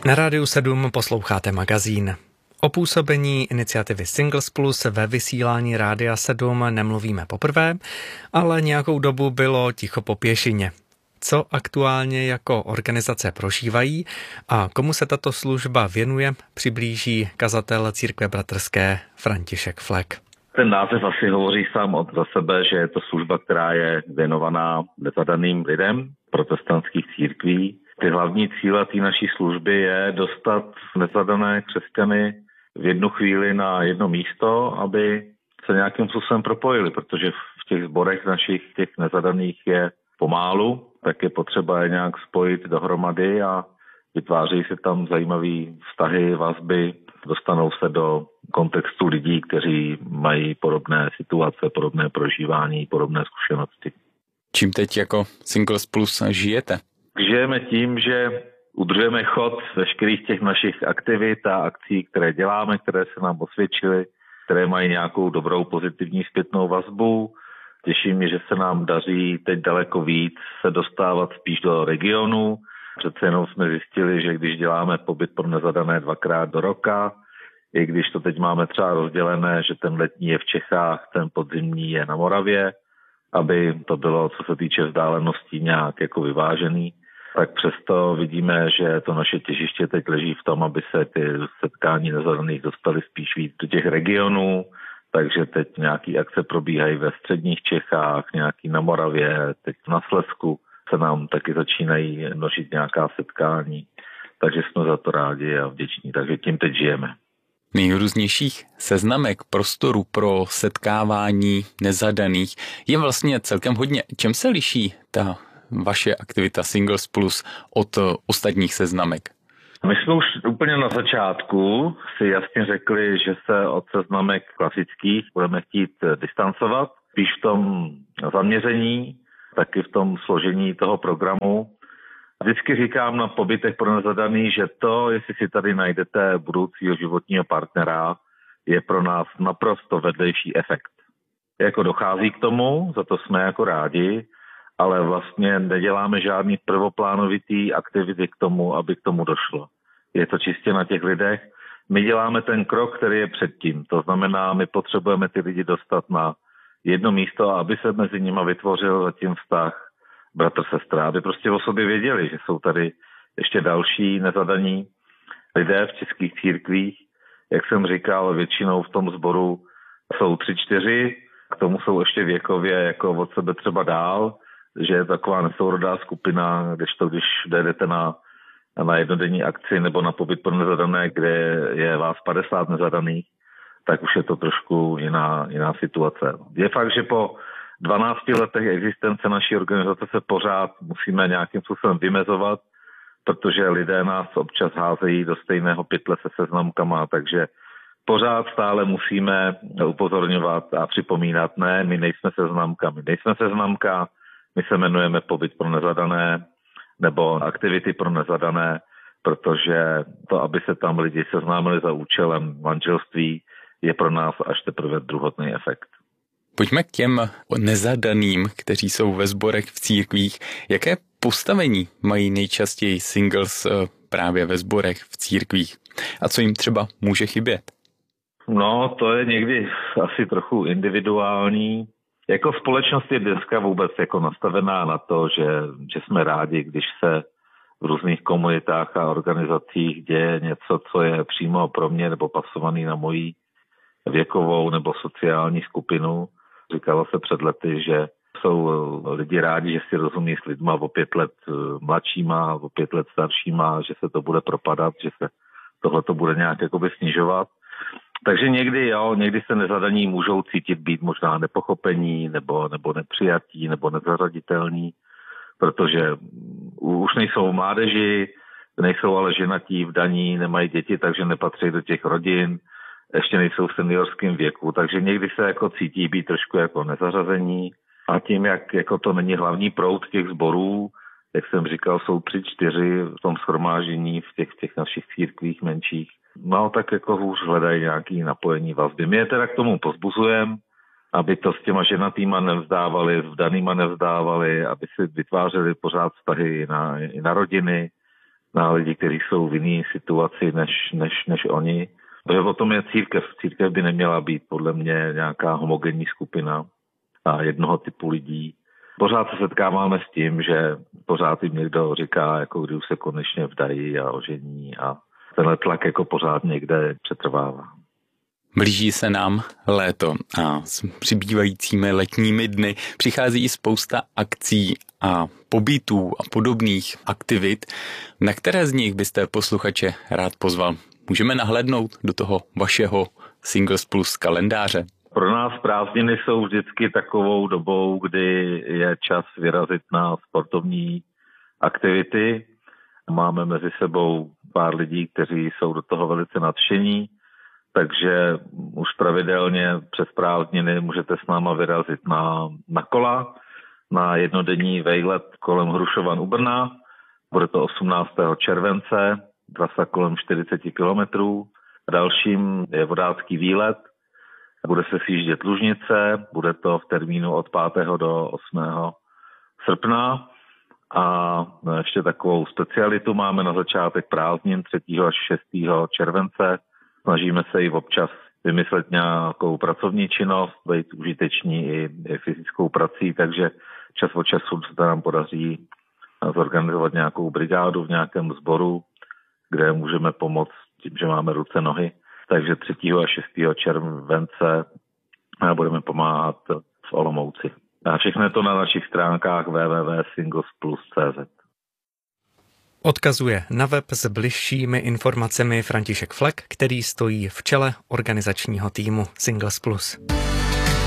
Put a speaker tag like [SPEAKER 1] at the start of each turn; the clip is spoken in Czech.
[SPEAKER 1] Na Rádiu 7 posloucháte magazín. O působení iniciativy Singles Plus ve vysílání Rádia 7 nemluvíme poprvé, ale nějakou dobu bylo ticho po pěšině. Co aktuálně jako organizace prožívají a komu se tato služba věnuje, přiblíží kazatel Církve bratrské František Flek.
[SPEAKER 2] Ten název asi hovoří sám za sebe, že je to služba, která je věnovaná nezadaným lidem protestantských církví. Ty hlavní cíle té naší služby je dostat nezadané křesťany v jednu chvíli na jedno místo, aby se nějakým způsobem propojili, protože v těch sborech našich těch nezadaných je pomálu, tak je potřeba je nějak spojit dohromady a vytváří se tam zajímavé vztahy, vazby, dostanou se do kontextu lidí, kteří mají podobné situace, podobné prožívání, podobné zkušenosti.
[SPEAKER 3] Čím teď jako Singles Plus žijete?
[SPEAKER 2] Žijeme tím, že udržujeme chod veškerých těch našich aktivit a akcí, které děláme, které se nám osvědčily, které mají nějakou dobrou pozitivní zpětnou vazbu. Těší mě, že se nám daří teď daleko víc se dostávat spíš do regionu. Přece jenom jsme zjistili, že když děláme pobyt pro nezadané 2krát do roka, i když to teď máme třeba rozdělené, že ten letní je v Čechách, ten podzimní je na Moravě, aby to bylo, co se týče vzdáleností, nějak jako vyvážený, tak přesto vidíme, že to naše těžiště teď leží v tom, aby se ty setkání nezadaných dostaly spíš víc do těch regionů, takže teď nějaký akce probíhají ve středních Čechách, nějaký na Moravě, teď na Slezsku se nám taky začínají množit nějaká setkání, takže jsme za to rádi a vděční, takže tím teď žijeme.
[SPEAKER 3] Nejrůznějších seznamek prostoru pro setkávání nezadaných je vlastně celkem hodně. Čem se liší ta vaše aktivita Singles Plus od ostatních seznamek?
[SPEAKER 2] My jsme už úplně na začátku si jasně řekli, že se od seznamek klasických budeme chtít distancovat, spíš v tom zaměření, taky v tom složení toho programu. Vždycky říkám na pobytech pro nezadaný, že to, jestli si tady najdete budoucího životního partnera, je pro nás naprosto vedlejší efekt. Jako dochází k tomu, za to jsme jako rádi, ale vlastně neděláme žádný prvoplánovitý aktivity k tomu, aby k tomu došlo. Je to čistě na těch lidech. My děláme ten krok, který je předtím. To znamená, my potřebujeme ty lidi dostat na jedno místo, aby se mezi nimi vytvořil zatím vztah bratr-sestra, aby prostě o sobě věděli, že jsou tady ještě další nezadaní lidé v českých církvích. Jak jsem říkal, většinou v tom sboru jsou 3-4, k tomu jsou ještě věkově jako od sebe třeba dál, že je taková nesourodá skupina, když jdete na jednodenní akci nebo na pobyt pro nezadané, kde je vás 50 nezadaných, tak už je to trošku jiná situace. Je fakt, že po 12 letech existence naší organizace se pořád musíme nějakým způsobem vymezovat, protože lidé nás občas házejí do stejného pytle se seznamkama, takže pořád stále musíme upozorňovat a připomínat, ne, my nejsme seznamka, my se jmenujeme pobyt pro nezadané nebo aktivity pro nezadané, protože to, aby se tam lidi seznámili za účelem manželství, je pro nás až teprve druhotný efekt.
[SPEAKER 3] Pojďme k těm nezadaným, kteří jsou ve sborech v církvích. Jaké postavení mají nejčastěji singles právě ve sborech v církvích? A co jim třeba může chybět?
[SPEAKER 2] No, to je někdy asi trochu individuální. Jako společnost je dneska vůbec jako nastavená na to, že jsme rádi, když se v různých komunitách a organizacích děje něco, co je přímo pro mě nebo pasovaný na moji věkovou nebo sociální skupinu. Říkalo se před lety, že jsou lidi rádi, že si rozumí s lidma o 5 let mladšíma, o 5 let staršíma, že se to bude propadat, že se tohleto bude nějak jakoby snižovat. Takže někdy se nezadaní můžou cítit být možná nepochopení nebo nepřijatí nebo nezařaditelní, protože už nejsou mládeži, nejsou ale ženatí, vdaní, nemají děti, takže nepatří do těch rodin, ještě nejsou v seniorském věku, takže někdy se jako cítí být trošku jako nezařazení a tím, jak jako to není hlavní proud těch sborů, jak jsem říkal, jsou 3-4 v tom shromáždění v těch našich církvích menších, no tak jako hůř hledají nějaký napojení vazby. My je teda k tomu pozbuzujeme, aby to s těma ženatýma nevzdávali, s vdanýma nevzdávali, aby si vytvářeli pořád vztahy i na rodiny, na lidi, kteří jsou v jiné situaci než oni. Protože potom je církev. Církev by neměla být podle mě nějaká homogenní skupina a jednoho typu lidí. Pořád se setkáváme s tím, že pořád jim někdo říká, jako kdy už se konečně vdají a ožení a tenhle tlak jako pořád někde přetrvává.
[SPEAKER 3] Blíží se nám léto a s přibývajícími letními dny přichází i spousta akcí a pobytů a podobných aktivit. Na které z nich byste posluchače rád pozval? Můžeme nahlédnout do toho vašeho Singles Plus kalendáře?
[SPEAKER 2] Pro nás prázdniny jsou vždycky takovou dobou, kdy je čas vyrazit na sportovní aktivity. Máme mezi sebou pár lidí, kteří jsou do toho velice nadšení, takže už pravidelně přes prázdniny můžete s náma vyrazit na kola, na jednodenní vejlet kolem Hrušovan u Brna. Bude to 18. července, trasa kolem 40 kilometrů. Dalším je vodácký výlet. Bude se sjíždět Lužnice, bude to v termínu od 5. do 8. srpna. A ještě takovou specialitu máme na začátek prázdnin 3. až 6. července. Snažíme se i občas vymyslet nějakou pracovní činnost, být užiteční i fyzickou prací, takže čas od času se nám podaří zorganizovat nějakou brigádu v nějakém sboru, kde můžeme pomoct tím, že máme ruce, nohy. Takže 3. a 6. července budeme pomáhat v Olomouci. A všechno je to na našich stránkách www.singlesplus.cz.
[SPEAKER 1] Odkazuje na web s bližšími informacemi František Flek, který stojí v čele organizačního týmu Singles Plus.